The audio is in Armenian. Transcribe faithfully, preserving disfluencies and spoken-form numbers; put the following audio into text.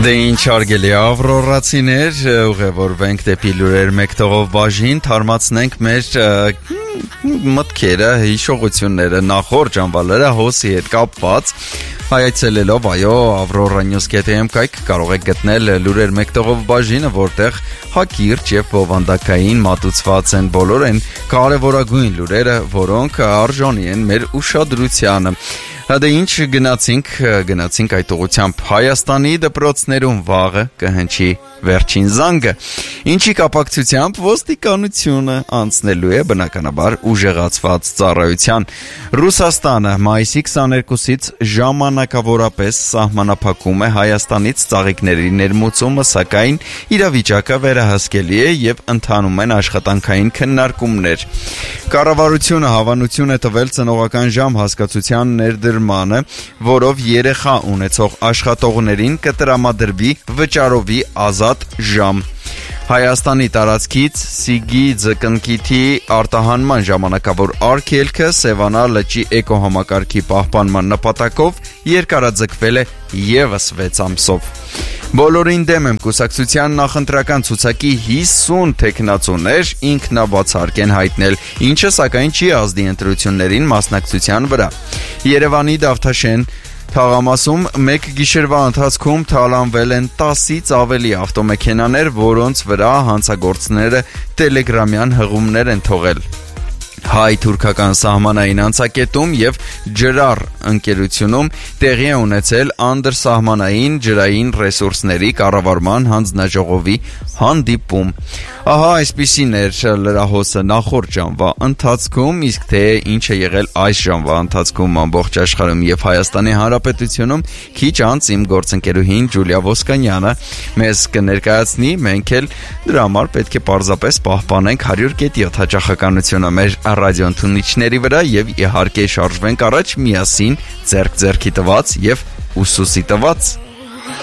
Դե ինչ արգելի ավրորացիներ, ուղևորվենք դեպի լուրեր մեկ տողով բաժին, թարմացնենք մեր մտքերը, հիշողությունները, նախորդ ժամվալերը հոսի հետ կապված, հայացելելով, այո, avroranews.am կայք կարող եք գտնել լուրեր մեկ տողով բաժինը, որտեղ հակիրճ և բովանդակային մատուցված են բոլոր են կարևորագույն լուրերը, որոնք արժանի են մեր ուշադրությանը։ Հադե ինչ գնացինք, գնացինք այդ ուղղությամբ Հայաստանի դպրոցներում վաղը կհնչի վերջին զանգը, ինչի կապակցությամբ ոստիկանությունը անցնելու է բնականաբար ուժեղացված ծառայության։ Ռուսաստանը մայիսի քսաներկուսից ժամանակավորապես սահմանափակում է Հայաստանից ծաղիկների ներմուծումը, սակայն իրավիճակը վերահսկելի է և ընթանում են աշխատանքային քննարկումներ։ Կառավարությունը հավանություն է տվել ծնողական ժամ հասկացության ներդրմանը, որով երեխա ունեցող աշխատողներին կտրամադրվի վճարովի ազատ ժամ։ Հայաստանի տարածքից Սիգի ձկնկիթի արտահանման ժամանակավոր արգելքը Սևանա լճի էկոհամակարգի պահպանման նպատակով երկարաձգվել է ևս վեց ամսով։ Բոլորին դեմ եմ կուսակցության նախընտրական ցուցակի հիսուն թեկնածուներ ինքնաբացարկ են հայտնել, ինչը սակայն չի ազդի ընտրություններին մասնակցության վրա։ Երևանի Դավթաշեն թաղամասում մեկ գիշերվա ընթացքում թալանվել են տասից ավելի ավտոմեքենաներ, որոնց վրա հանցագործները տելեգրամյան հղումներ են թողել։ Հայ-թուրքական սահմանային անցակետում և ջրար ընկերությունում տեղի է ունեցել անդրսահմանային ջրային ռեսուրսների կառավարման հանձնաժողովի հանդիպում։ Ահա այսպիսին էր լրահոսը նախորդ ժամվա ընթացքում, իսկ թե ինչ է եղել այս ժամվա ընթացքում ամբողջ աշխարհում և Հայաստանի Հանրապետությունում, քիչ անց իմ գործընկերուհին Ջուլիա Ոսկանյանը մեզ կներկայացնի, մենք էլ դրա համար պետք է պարզապես պահպանենք հարյուր կետ յոթ հաճախականությունը մեր ռադիոընթունիչների վրա և իհարկե շարժվենք առաջ միասին ձեռք ձեռքի տված և ուսուսի տված։